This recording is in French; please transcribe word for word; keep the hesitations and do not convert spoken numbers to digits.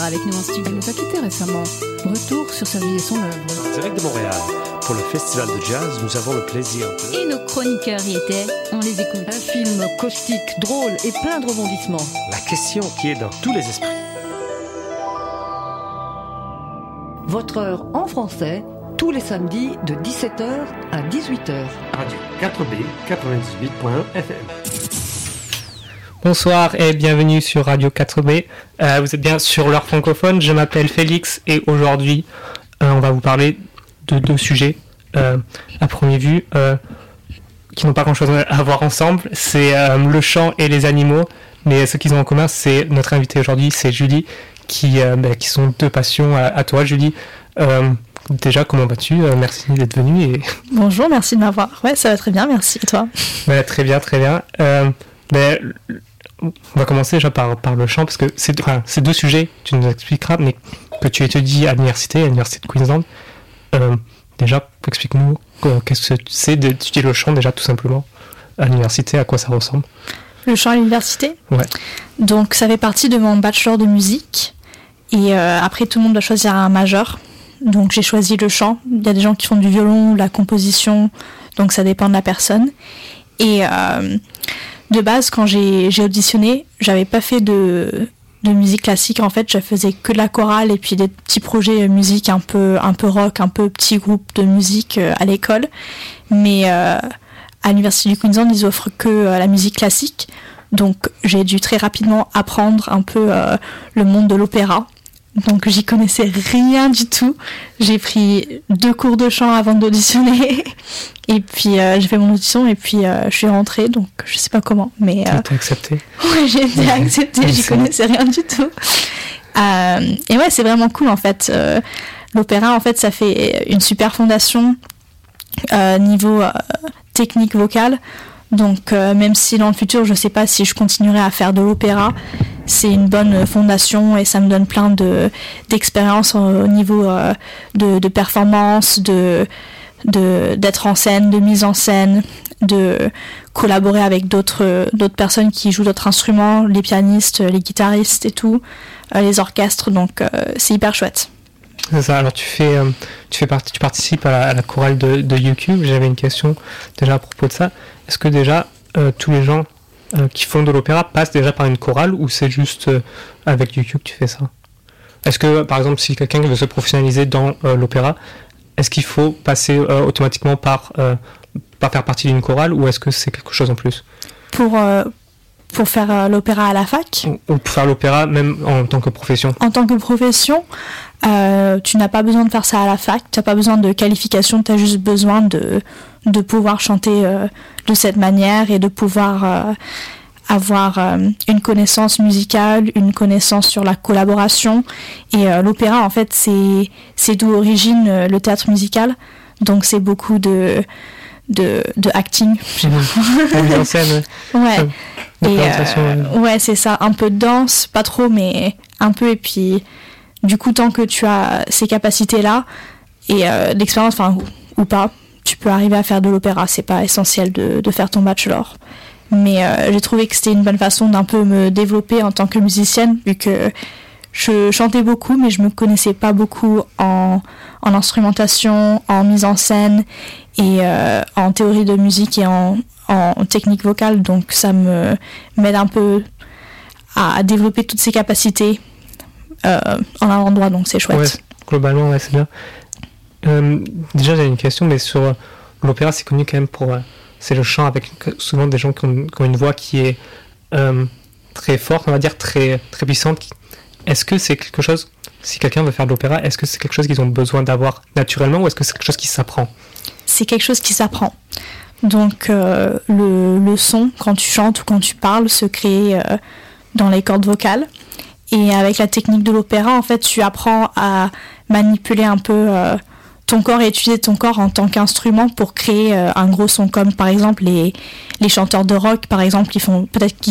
Avec nous en studio, nous a quitté récemment. Retour sur sa vie et son œuvre. Direct de Montréal, pour le festival de jazz, nous avons le plaisir de... Et nos chroniqueurs y étaient, on les écoute. Un film caustique, drôle et plein de rebondissements. La question qui est dans tous les esprits. Votre heure en français, tous les samedis de dix-sept heures à dix-huit heures. Radio quatre B, quatre-vingt-dix-huit point un F M. Bonsoir et bienvenue sur Radio quatre B. Euh, vous êtes bien sur l'heure francophone. Je m'appelle Félix et aujourd'hui, euh, on va vous parler de deux sujets euh, à première vue euh, qui n'ont pas grand-chose à voir ensemble. C'est euh, le chant et les animaux, mais ce qu'ils ont en commun, c'est notre invitée aujourd'hui, c'est Julie, qui, euh, bah, qui sont deux passions à, à toi, Julie. Euh, déjà, comment vas-tu ? euh, Merci d'être venue. Et... Bonjour, merci de m'avoir. Ouais, ça va très bien, merci. Et toi ? bah, Très bien, très bien. Euh, bah, On va commencer déjà par, par le chant, parce que c'est, enfin, c'est deux sujets, tu nous expliqueras, mais que tu étudies à l'université, à l'université de Queensland. Euh, déjà, explique-nous euh, qu'est-ce que c'est d'étudier le chant, déjà, tout simplement, à l'université, à quoi ça ressemble. Le chant à l'université ? Ouais. Donc, ça fait partie de mon bachelor de musique, et euh, après, tout le monde doit choisir un major. Donc, j'ai choisi le chant. Il y a des gens qui font du violon, la composition, donc ça dépend de la personne. Et... Euh, De base, quand j'ai, j'ai auditionné, j'avais pas fait de, de musique classique. En fait, je faisais que de la chorale et puis des petits projets musique un peu, un peu rock, un peu petits groupes de musique euh, à l'école. Mais euh, à l'université du Queensland, ils offrent que euh, la musique classique. Donc, j'ai dû très rapidement apprendre un peu euh, le monde de l'opéra. Donc, j'y connaissais rien du tout. J'ai pris deux cours de chant avant d'auditionner. Et puis, euh, j'ai fait mon audition et puis euh, je suis rentrée. Donc, je sais pas comment. Mais, tu as euh... été acceptée ? Ouais, j'ai été acceptée. J'y connaissais rien du tout. Euh, et ouais, c'est vraiment cool en fait. Euh, l'opéra, en fait, ça fait une super fondation euh, niveau euh, technique vocale. Donc, euh, même si dans le futur, je sais pas si je continuerai à faire de l'opéra, c'est une bonne fondation et ça me donne plein de, d'expérience au niveau euh, de, de performance, de, de, d'être en scène, de mise en scène, de collaborer avec d'autres, d'autres personnes qui jouent d'autres instruments, les pianistes, les guitaristes et tout, euh, les orchestres, donc euh, c'est hyper chouette. C'est ça, alors tu fais, euh, tu fais partie, tu participes à la, à la chorale de, de U Q. J'avais une question déjà à propos de ça. Est-ce que déjà euh, tous les gens euh, qui font de l'opéra passent déjà par une chorale ou c'est juste euh, avec U Q que tu fais ça ? Est-ce que par exemple si quelqu'un veut se professionnaliser dans euh, l'opéra, est-ce qu'il faut passer euh, automatiquement par, euh, par faire partie d'une chorale ou est-ce que c'est quelque chose en plus ? Pour, euh, pour faire euh, l'opéra à la fac ? Ou, ou pour faire l'opéra même en tant que profession ? En tant que profession, euh, tu n'as pas besoin de faire ça à la fac, tu n'as pas besoin de qualification, tu as juste besoin de, de pouvoir chanter euh, de cette manière et de pouvoir euh, avoir euh, une connaissance musicale, une connaissance sur la collaboration. Et euh, l'opéra, en fait, c'est, c'est d'où origine euh, le théâtre musical, donc c'est beaucoup de, de, de acting. La mise en scène, ouais. Ouais. Et euh, ouais, c'est ça, un peu de danse, pas trop, mais un peu, et puis du coup, tant que tu as ces capacités-là, et euh, l'expérience, enfin, ou, ou pas, tu peux arriver à faire de l'opéra, c'est pas essentiel de, de faire ton bachelor. Mais euh, j'ai trouvé que c'était une bonne façon d'un peu me développer en tant que musicienne, vu que je chantais beaucoup, mais je me connaissais pas beaucoup en, en instrumentation, en mise en scène, et euh, en théorie de musique et en, en technique vocale, donc ça me m'aide un peu à, à développer toutes ces capacités euh, en un endroit, donc c'est chouette. Ouais, globalement, ouais, c'est bien. Euh, déjà, j'ai une question, mais sur euh, l'opéra, c'est connu quand même pour... Euh, c'est le chant avec souvent des gens qui ont, qui ont une voix qui est euh, très forte, on va dire, très, très puissante. Est-ce que c'est quelque chose, si quelqu'un veut faire de l'opéra, est-ce que c'est quelque chose qu'ils ont besoin d'avoir naturellement ou est-ce que c'est quelque chose qui s'apprend ? C'est quelque chose qui s'apprend. Donc, euh, le, le son, quand tu chantes ou quand tu parles, se crée euh, dans les cordes vocales. Et avec la technique de l'opéra, en fait, tu apprends à manipuler un peu euh, ton corps et utiliser ton corps en tant qu'instrument pour créer euh, un gros son. Comme par exemple les, les chanteurs de rock, par exemple, ils font peut-être qu'ils